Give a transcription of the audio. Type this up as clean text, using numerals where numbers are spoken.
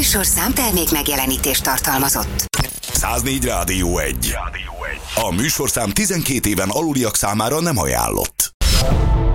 műsorszám termék megjelenítést tartalmazott. 104 Rádió 1. A műsorszám 12 éven aluliak számára nem ajánlott.